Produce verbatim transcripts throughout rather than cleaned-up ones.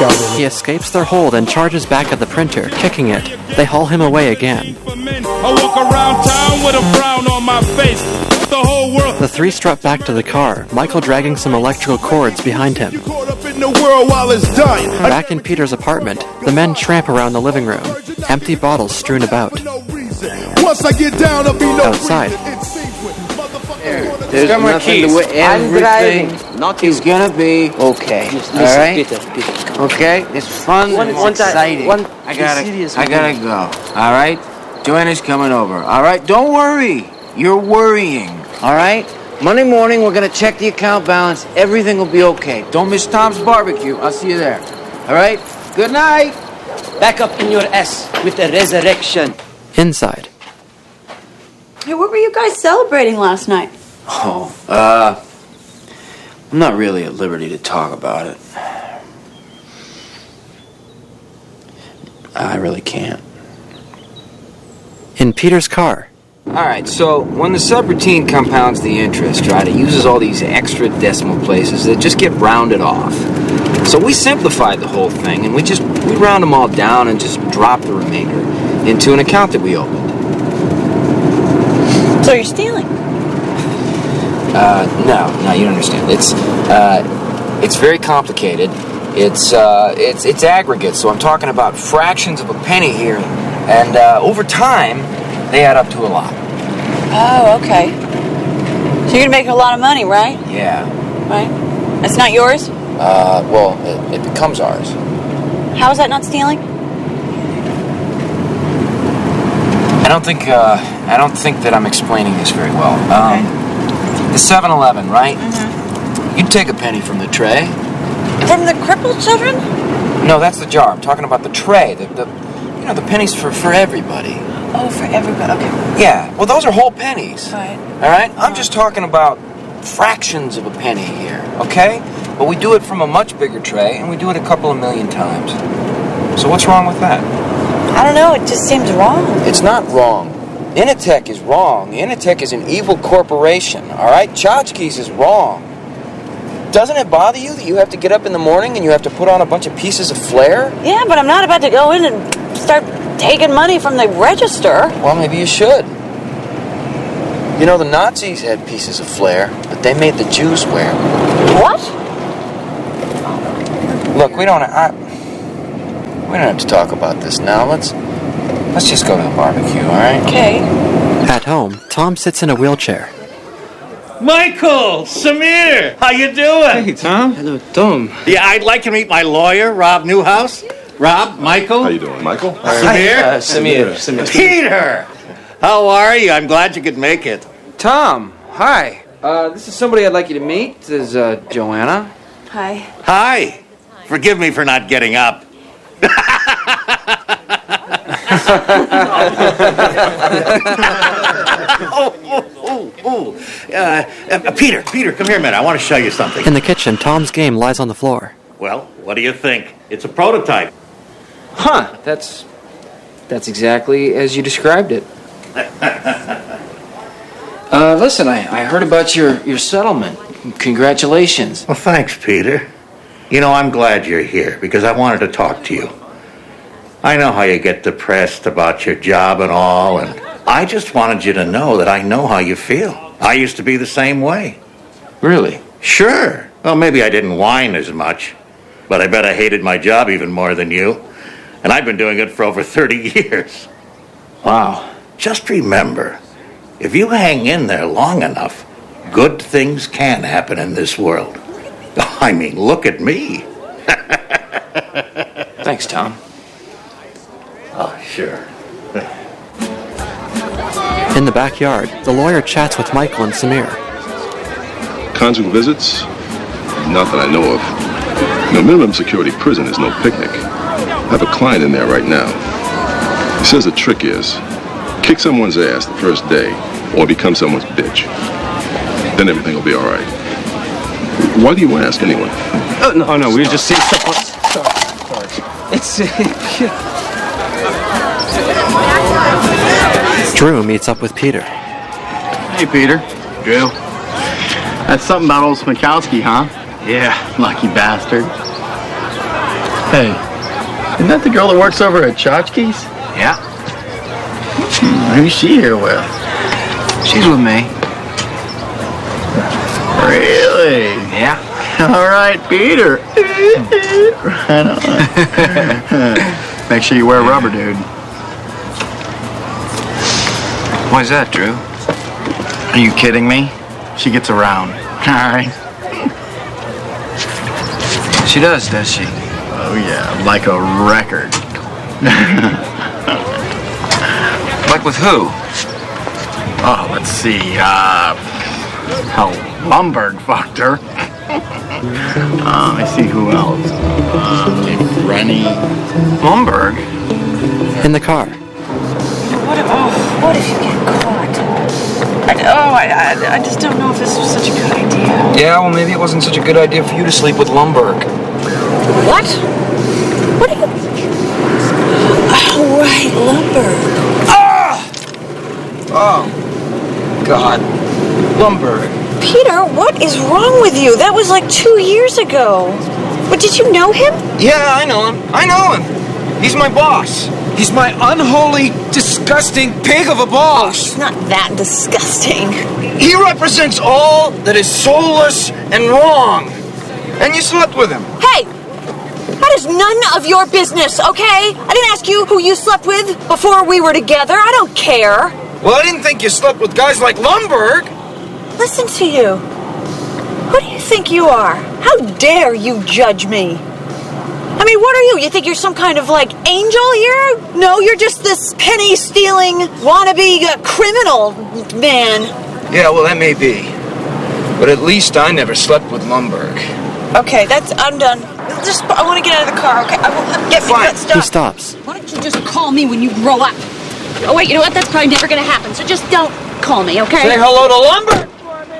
He escapes their hold and charges back at the printer, kicking it. They haul him away again. I walk around town with a frown on my face. The whole world. The three strut back to the car, Michael dragging some electrical cords behind him. Back in Peter's apartment, the men tramp around the living room, empty bottles strewn about. Outside, There, there's nothing to it. Everything Not is gonna be okay. Listen, all right? Peter, Peter, okay? It's fun one, and it's one exciting. One, I gotta, I gotta go. All right? Joanna's coming over. All right? Don't worry. You're worrying. All right? Monday morning, we're gonna check the account balance. Everything will be okay. Don't miss Tom's barbecue. I'll see you there. All right? Good night. Back up in your ass with the resurrection. Inside. Hey, what were you guys celebrating last night? Oh, uh, I'm not really at liberty to talk about it. I really can't. In Peter's car. All right, so when the subroutine compounds the interest, right, it uses all these extra decimal places that just get rounded off. So we simplified the whole thing, and we just we round them all down and just drop the remainder into an account that we opened. So you're stealing? Uh, no, no, you don't understand. It's, uh, it's very complicated. It's, uh, it's, it's aggregate, so I'm talking about fractions of a penny here, and, uh, over time, they add up to a lot. Oh, okay. So you're gonna make a lot of money, right? Yeah. Right? That's not yours? Uh, well, it, it becomes ours. How is that not stealing? I don't think, uh, I don't think that I'm explaining this very well. Um, okay. The seven eleven, right? Mm-hmm. You'd take a penny from the tray. From the crippled children? No, that's the jar. I'm talking about the tray. The, the you know, the pennies for, for everybody. Oh, for everybody. Okay. Yeah. Well, those are whole pennies. All right. All right? I'm just talking about fractions of a penny here, okay? But we do it from a much bigger tray, and we do it a couple of million times. So what's wrong with that? I don't know. It just seems wrong. It's not wrong. Initech is wrong. Initech is an evil corporation, all right? Tchotchkes is wrong. Doesn't it bother you that you have to get up in the morning and you have to put on a bunch of pieces of flair? Yeah, but I'm not about to go in and start taking money from the register. Well, maybe you should. You know, the Nazis had pieces of flair, but they made the Jews wear. What? Look, we don't... I, we don't have to talk about this now. Let's... Let's just go to the barbecue, all right? Okay. At home, Tom sits in a wheelchair. Michael! Samir! How you doing? Hey, Tom. Hello, Tom. Yeah, I'd like to meet my lawyer, Rob Newhouse. Rob, Michael? How you doing, Michael? Samir? Uh, Samir. Samir. Peter! How are you? I'm glad you could make it. Tom, hi. Uh, this is somebody I'd like you to meet. This is uh, Joanna. Hi. Hi. Forgive me for not getting up. oh, oh, oh, oh. Uh, uh, Peter, Peter, come here a minute. I want to show you something. In the kitchen, Tom's game lies on the floor. Well, what do you think? It's a prototype. Huh, that's that's exactly as you described it. uh, listen, I, I heard about your, your settlement. Congratulations. Well, thanks, Peter. You know, I'm glad you're here because I wanted to talk to you. I know how you get depressed about your job and all, and I just wanted you to know that I know how you feel. I used to be the same way. Really? Sure. Well, maybe I didn't whine as much, but I bet I hated my job even more than you. And I've been doing it for over thirty years. Wow. Just remember, if you hang in there long enough, good things can happen in this world. I mean, look at me. Thanks, Tom. Oh, sure. In the backyard, the lawyer chats with Michael and Samir. Conjugal visits? Not that I know of. No, minimum security prison is no picnic. I have a client in there right now. He says the trick is, kick someone's ass the first day, or become someone's bitch. Then everything will be all right. Why do you ask, anyway? Oh, no, no, we were just saying stuff on... Sorry, sorry. It's... Drew meets up with Peter. Hey, Peter. Drew. That's something about old Smikowski, huh? Yeah, lucky bastard. Hey, isn't that the girl that works over at Tchotchke's? Yeah. Hmm, who's she here with? She's with me. Really? Yeah. All right, Peter. Right on. Make sure you wear rubber, dude. Why's that, Drew? Are you kidding me? She gets around. All right. She does, does she? Oh, yeah, like a record. Like with who? Oh, let's see. Uh, how Lumberg fucked her. uh, I see who else. Uh, Rennie. Lumberg? In the car. What if, oh, what if you get caught? I, oh, I, I, I just don't know if this was such a good idea. Yeah, well, maybe it wasn't such a good idea for you to sleep with Lumberg. What? What are you... Oh, right, Lumberg. Ah! Oh, God. Lumberg. Peter, what is wrong with you? That was like two years ago. But did you know him? Yeah, I know him. I know him. He's my boss. He's my unholy, disgusting pig of a boss. It's not that disgusting. He represents all that is soulless and wrong. And you slept with him. Hey! That is none of your business, okay? I didn't ask you who you slept with before we were together. I don't care. Well, I didn't think you slept with guys like Lumberg. Listen to you. Who do you think you are? How dare you judge me? I mean, what are you? You think you're some kind of, like, angel here? No, you're just this penny-stealing, wannabe uh, criminal man. Yeah, well, that may be. But at least I never slept with Lumberg. Okay, that's... I'm done. Just... I want to get out of the car, okay? I will get me that stuff. He stops. Why don't you just call me when you grow up? Oh, wait, you know what? That's probably never going to happen, so just don't call me, okay? Say hello to Lumberg!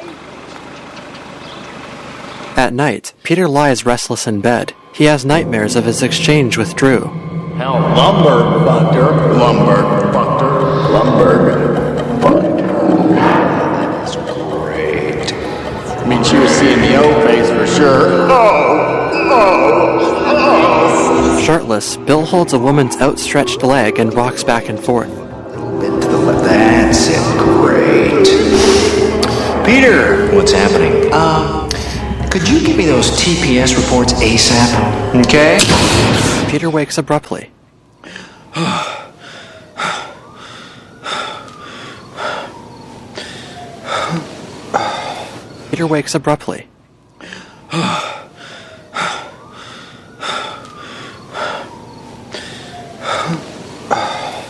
At night, Peter lies restless in bed. He has nightmares of his exchange with Drew. Hell, Lumberg fucked her. Lumberg fucked her. Lumberg fucked her. That's great. I mean, she was seeing the O face for sure. Oh, oh, oh. Shirtless, Bill holds a woman's outstretched leg and rocks back and forth. That's it. Great. Peter, what's happening? Um, could you give me those T P S reports ASAP? Okay? Peter wakes abruptly. Peter wakes abruptly.